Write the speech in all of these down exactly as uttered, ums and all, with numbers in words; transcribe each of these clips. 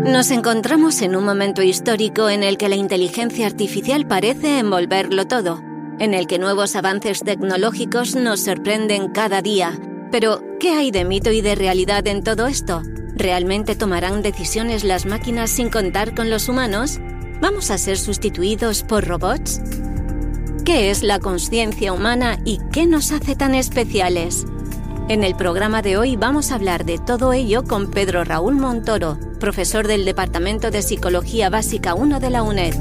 Nos encontramos en un momento histórico en el que la inteligencia artificial parece envolverlo todo, en el que nuevos avances tecnológicos nos sorprenden cada día. Pero, ¿qué hay de mito y de realidad en todo esto? ¿Realmente tomarán decisiones las máquinas sin contar con los humanos? ¿Vamos a ser sustituidos por robots? ¿Qué es la consciencia humana y qué nos hace tan especiales? En el programa de hoy vamos a hablar de todo ello con Pedro Raúl Montoro, profesor del Departamento de Psicología Básica uno de la UNED.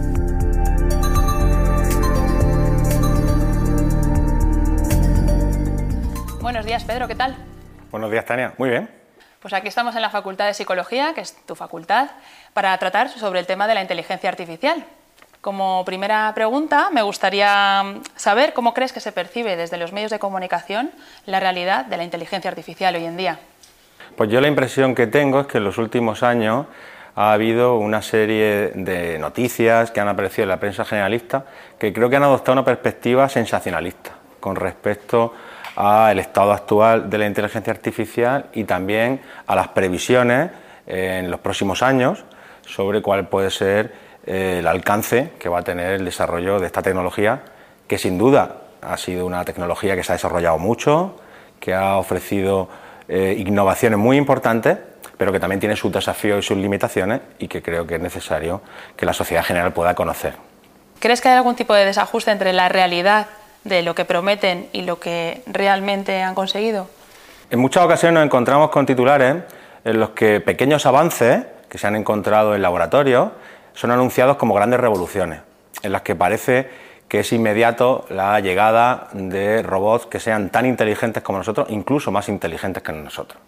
Buenos días, Pedro, ¿qué tal? Buenos días, Tania. Muy bien. Pues aquí estamos en la Facultad de Psicología, que es tu facultad, para tratar sobre el tema de la inteligencia artificial. Como primera pregunta, me gustaría saber cómo crees que se percibe desde los medios de comunicación la realidad de la inteligencia artificial hoy en día. Pues yo la impresión que tengo es que en los últimos años ha habido una serie de noticias que han aparecido en la prensa generalista que creo que han adoptado una perspectiva sensacionalista con respecto al estado actual de la inteligencia artificial y también a las previsiones en los próximos años sobre cuál puede ser el alcance que va a tener el desarrollo de esta tecnología, que sin duda ha sido una tecnología que se ha desarrollado mucho, que ha ofrecido eh, innovaciones muy importantes, pero que también tiene sus desafíos y sus limitaciones y que creo que es necesario que la sociedad general pueda conocer. ¿Crees que hay algún tipo de desajuste entre la realidad de lo que prometen y lo que realmente han conseguido? En muchas ocasiones nos encontramos con titulares en los que pequeños avances que se han encontrado en laboratorios son anunciados como grandes revoluciones, en las que parece que es inmediato la llegada de robots que sean tan inteligentes como nosotros, incluso más inteligentes que nosotros.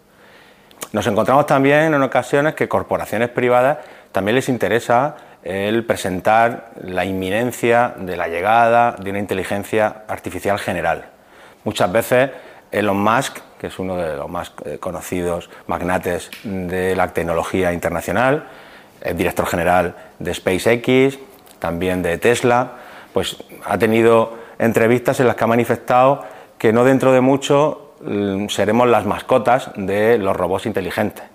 Nos encontramos también en ocasiones que corporaciones privadas también les interesa el presentar la inminencia de la llegada de una inteligencia artificial general. Muchas veces Elon Musk, que es uno de los más conocidos magnates de la tecnología internacional, el director general de SpaceX, también de Tesla, pues ha tenido entrevistas en las que ha manifestado que no dentro de mucho seremos las mascotas de los robots inteligentes,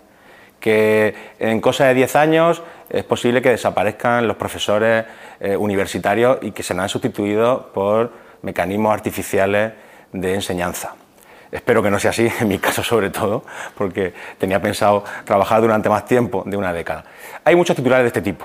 que en cosa de diez años es posible que desaparezcan los profesores eh, universitarios y que serán sustituidos por mecanismos artificiales de enseñanza. Espero que no sea así, en mi caso sobre todo, porque tenía pensado trabajar durante más tiempo de una década. Hay muchos titulares de este tipo.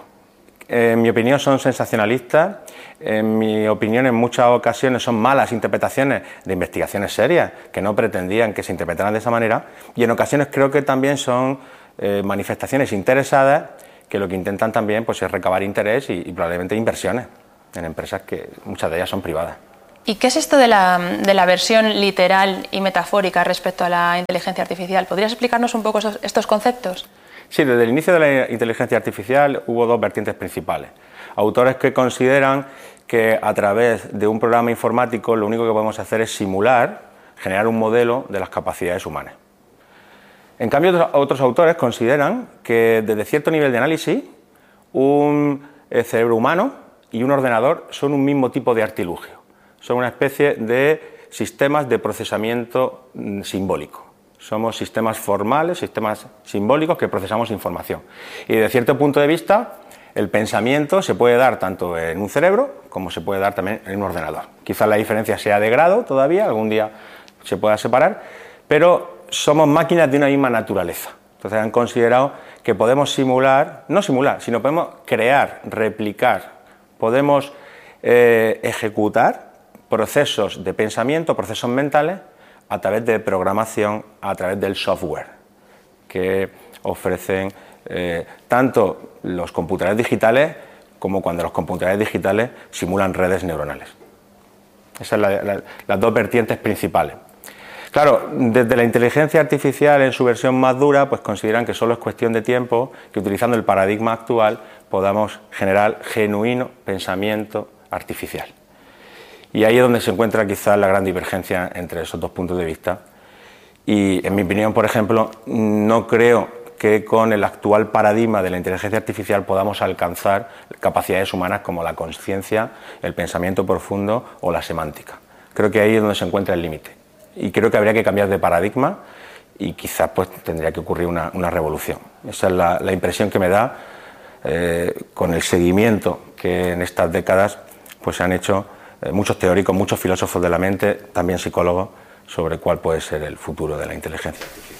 En mi opinión son sensacionalistas, en mi opinión en muchas ocasiones son malas interpretaciones de investigaciones serias que no pretendían que se interpretaran de esa manera, y en ocasiones creo que también son eh, manifestaciones interesadas que lo que intentan también pues, es recabar interés y, y probablemente inversiones en empresas que muchas de ellas son privadas. ¿Y qué es esto de la, de la versión literal y metafórica respecto a la inteligencia artificial? ¿Podrías explicarnos un poco esos, estos conceptos? Sí, desde el inicio de la inteligencia artificial hubo dos vertientes principales. Autores que consideran que a través de un programa informático lo único que podemos hacer es simular, generar un modelo de las capacidades humanas. En cambio, otros autores consideran que desde cierto nivel de análisis un cerebro humano y un ordenador son un mismo tipo de artilugio. Son una especie de sistemas de procesamiento simbólico. Somos sistemas formales, sistemas simbólicos que procesamos información. Y desde cierto punto de vista, el pensamiento se puede dar tanto en un cerebro como se puede dar también en un ordenador. Quizás la diferencia sea de grado todavía, algún día se pueda separar, pero somos máquinas de una misma naturaleza. Entonces han considerado que podemos simular, no simular, sino podemos crear, replicar, podemos eh, ejecutar procesos de pensamiento, procesos mentales, a través de programación, a través del software que ofrecen eh, tanto los computadores digitales como cuando los computadores digitales simulan redes neuronales. Esas son la, la, las dos vertientes principales. Claro, desde la inteligencia artificial en su versión más dura, pues consideran que solo es cuestión de tiempo que utilizando el paradigma actual podamos generar genuino pensamiento artificial. Y ahí es donde se encuentra quizás la gran divergencia entre esos dos puntos de vista. Y en mi opinión, por ejemplo, no creo que con el actual paradigma de la inteligencia artificial podamos alcanzar capacidades humanas como la consciencia, el pensamiento profundo o la semántica. Creo que ahí es donde se encuentra el límite. Y creo que habría que cambiar de paradigma y quizás pues tendría que ocurrir una, una revolución. Esa es la, la impresión que me da eh, con el seguimiento que en estas décadas pues se han hecho eh, muchos teóricos, muchos filósofos de la mente, también psicólogos, sobre cuál puede ser el futuro de la inteligencia artificial.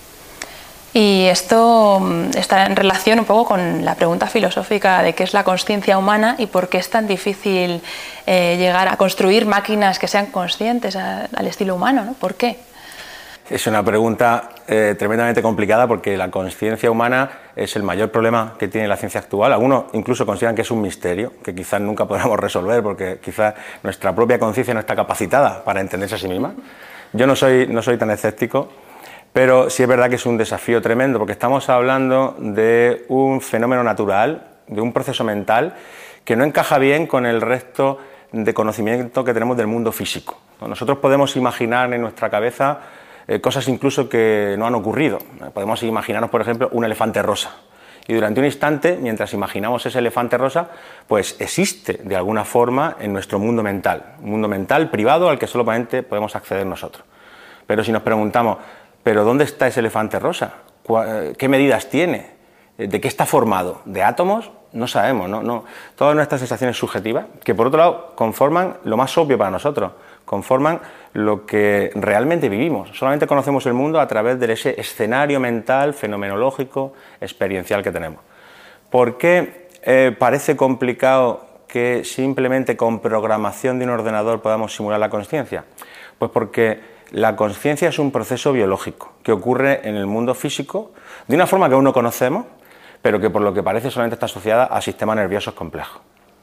Y esto está en relación un poco con la pregunta filosófica de qué es la consciencia humana y por qué es tan difícil eh, llegar a construir máquinas que sean conscientes a, al estilo humano, ¿no? ¿Por qué? Es una pregunta eh, tremendamente complicada porque la consciencia humana es el mayor problema que tiene la ciencia actual. Algunos incluso consideran que es un misterio, que quizás nunca podamos resolver porque quizás nuestra propia conciencia no está capacitada para entenderse a sí misma. Yo no soy, no soy tan escéptico, pero sí es verdad que es un desafío tremendo porque estamos hablando de un fenómeno natural, de un proceso mental que no encaja bien con el resto de conocimiento que tenemos del mundo físico. Nosotros podemos imaginar en nuestra cabeza eh, cosas incluso que no han ocurrido. Podemos imaginarnos, por ejemplo, un elefante rosa. Y durante un instante, mientras imaginamos ese elefante rosa, pues existe de alguna forma en nuestro mundo mental. Un mundo mental privado al que solamente podemos acceder nosotros. Pero si nos preguntamos, ¿pero dónde está ese elefante rosa? ¿Qué medidas tiene? ¿De qué está formado? ¿De átomos? No sabemos, ¿no? No. Todas nuestras sensaciones subjetivas, que por otro lado conforman lo más obvio para nosotros, conforman lo que realmente vivimos. Solamente conocemos el mundo a través de ese escenario mental, fenomenológico, experiencial que tenemos. ¿Por qué eh, parece complicado que simplemente con programación de un ordenador podamos simular la consciencia? Pues porque la consciencia es un proceso biológico que ocurre en el mundo físico de una forma que aún no conocemos, pero que por lo que parece solamente está asociada a sistemas nerviosos complejos.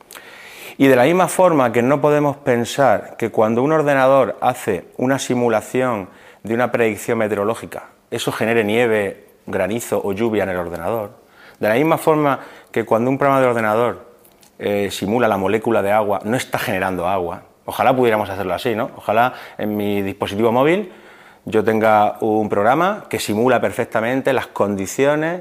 Y de la misma forma que no podemos pensar que cuando un ordenador hace una simulación de una predicción meteorológica, eso genere nieve, granizo o lluvia en el ordenador, de la misma forma que cuando un programa de ordenador eh, simula la molécula de agua, no está generando agua. Ojalá pudiéramos hacerlo así, ¿no? Ojalá en mi dispositivo móvil yo tenga un programa que simula perfectamente las condiciones,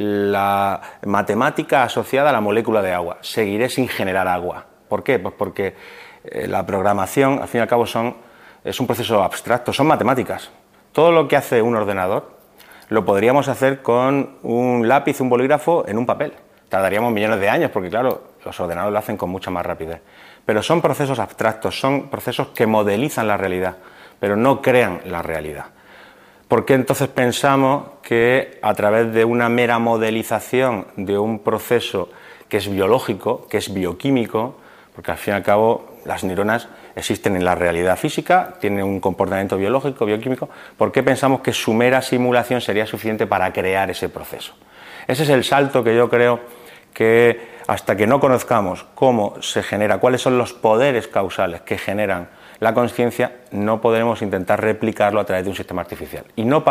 la matemática asociada a la molécula de agua. Seguiré sin generar agua. ¿Por qué? Pues porque eh, la programación, al fin y al cabo, son, es un proceso abstracto, son matemáticas. Todo lo que hace un ordenador lo podríamos hacer con un lápiz, un bolígrafo, en un papel. Tardaríamos millones de años porque, claro, los ordenadores lo hacen con mucha más rapidez. Pero son procesos abstractos, son procesos que modelizan la realidad, pero no crean la realidad. ¿Por qué entonces pensamos que a través de una mera modelización de un proceso que es biológico, que es bioquímico, porque al fin y al cabo las neuronas existen en la realidad física, tienen un comportamiento biológico, bioquímico, ¿por qué pensamos que su mera simulación sería suficiente para crear ese proceso? Ese es el salto que yo creo que hasta que no conozcamos cómo se genera, cuáles son los poderes causales que generan la consciencia, no podremos intentar replicarlo a través de un sistema artificial. Y no